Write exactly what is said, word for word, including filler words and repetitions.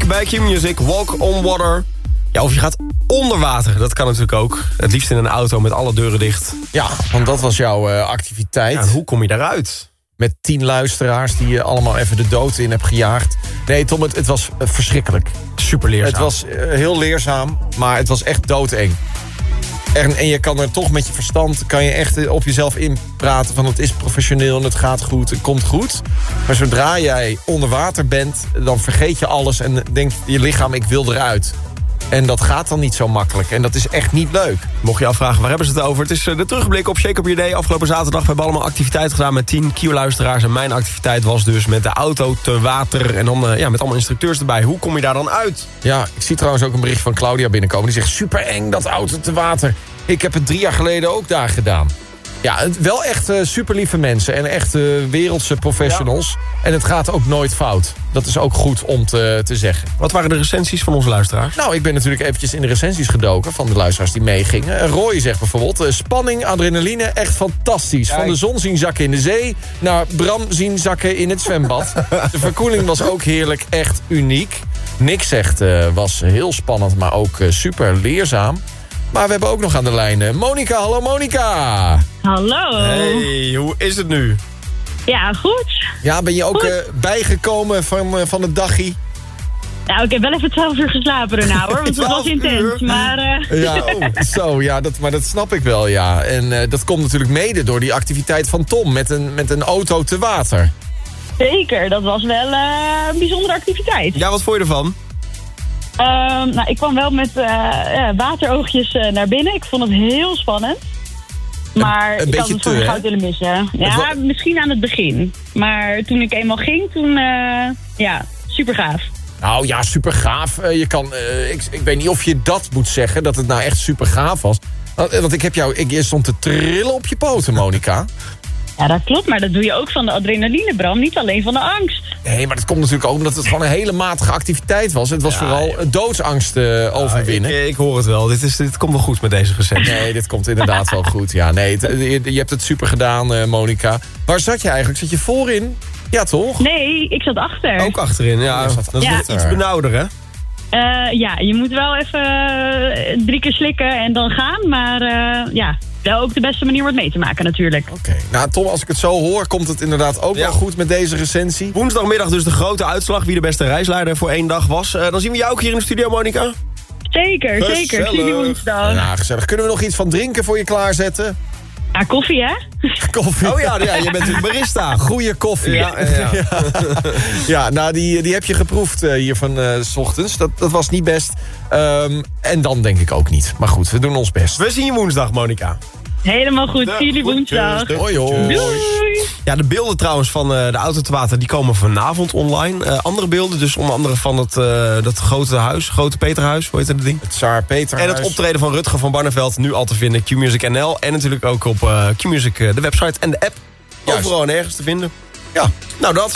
bij Q-Music, Walk on Water. Ja, of je gaat onder water, dat kan natuurlijk ook. Het liefst in een auto met alle deuren dicht. Ja, want dat was jouw uh, activiteit. Ja, hoe kom je daaruit? Met tien luisteraars die je allemaal even de dood in hebt gejaagd. Nee, Tom, het, het was uh, verschrikkelijk. Super leerzaam. Het was uh, heel leerzaam, maar het was echt doodeng. En, en je kan er toch met je verstand, kan je echt op jezelf inpraten van het is professioneel en het gaat goed, het komt goed. Maar zodra jij onder water bent, dan vergeet je alles en denkt je lichaam, ik wil eruit. En dat gaat dan niet zo makkelijk. En dat is echt niet leuk. Mocht je afvragen, waar hebben ze het over? Het is de terugblik op Shake Up Your Day. Afgelopen zaterdag we hebben allemaal activiteiten gedaan met tien Q-luisteraars. En mijn activiteit was dus met de auto te water. En dan uh, ja, met allemaal instructeurs erbij. Hoe kom je daar dan uit? Ja, ik zie trouwens ook een bericht van Claudia binnenkomen. Die zegt, super eng dat auto te water. Ik heb het drie jaar geleden ook daar gedaan. Ja, wel echt uh, super lieve mensen. En echt uh, wereldse professionals. Ja. En het gaat ook nooit fout. Dat is ook goed om te, te zeggen. Wat waren de recensies van onze luisteraars? Nou, ik ben natuurlijk eventjes in de recensies gedoken van de luisteraars die meegingen. Roy zegt bijvoorbeeld, uh, spanning, adrenaline, echt fantastisch. Van de zon zien zakken in de zee naar Bram zien zakken in het zwembad. De verkoeling was ook heerlijk, echt uniek. Nick zegt, uh, was heel spannend, maar ook uh, super leerzaam. Maar we hebben ook nog aan de lijn uh, Monica. Hallo Monica. Hallo. Hey, hoe is het nu? Ja, goed. Ja, ben je ook uh, bijgekomen van, uh, van het daggie? Nou, ik heb wel even twaalf uur geslapen daarna hoor, want het was intens. Maar, uh... Ja, oh, zo, ja, dat, maar dat snap ik wel, ja. En uh, dat komt natuurlijk mede door die activiteit van Tom met een, met een auto te water. Zeker, dat was wel uh, een bijzondere activiteit. Ja, wat vond je ervan? Um, nou, ik kwam wel met uh, uh, wateroogjes uh, naar binnen. Ik vond het heel spannend. Maar een, een ik had beetje het voor te, goud willen missen. Ja, wa- misschien aan het begin. Maar toen ik eenmaal ging, toen, uh, ja, super gaaf. Nou ja, super gaaf. Uh, je kan, uh, ik, ik weet niet of je dat moet zeggen, dat het nou echt super gaaf was. Want, want ik heb jou, ik, je stond te trillen op je poten, Monica. Ja, dat klopt, maar dat doe je ook van de adrenaline, Bram. Niet alleen van de angst. Nee, maar dat komt natuurlijk ook omdat het gewoon een hele matige activiteit was. Het was ja, vooral ja. doodsangst uh, overwinnen. Ja, ik, ik hoor het wel. Dit, is, dit komt wel goed met deze recensie. Nee, dit komt inderdaad wel goed. Ja, nee, het, je, je hebt het super gedaan, uh, Monica. Waar zat je eigenlijk? Zat je voorin? Ja, toch? Nee, ik zat achter. Ook achterin, ja. ja dat is ja. iets benauwder, hè? Uh, ja, je moet wel even uh, drie keer slikken en dan gaan. Maar uh, ja, wel ook de beste manier om het mee te maken natuurlijk. Oké, okay. Nou Tom, als ik het zo hoor, komt het inderdaad ook ja. wel goed met deze recensie. Woensdagmiddag dus de grote uitslag, wie de beste reisleider voor één dag was. Uh, dan zien we jou ook hier in de studio, Monica. Zeker, gezellig. Zeker. Zie je woensdag. Ja, gezellig. Kunnen we nog iets van drinken voor je klaarzetten? Ja, koffie, hè? Koffie. Oh ja, ja, je bent een barista. Goeie koffie. Ja, ja, ja. ja nou, die, die heb je geproefd uh, hier van uh, 's ochtends. Dat, dat was niet best. Um, en dan denk ik ook niet. Maar goed, we doen ons best. We zien je woensdag, Monica. Helemaal goed. Zie jullie woensdag. Hoi, hoi. Doei. Ja, de beelden trouwens van uh, de auto te water, die komen vanavond online. Uh, andere beelden, dus onder andere van het, uh, dat grote huis, grote Peterhuis, hoe heet dat ding? Het Tsaar Peterhuis. En het optreden van Rutger van Barneveld, nu al te vinden, Q-Music N L. En natuurlijk ook op uh, Q-Music, uh, de website en de app. Juist. Overal en ergens te vinden. Ja, nou dat.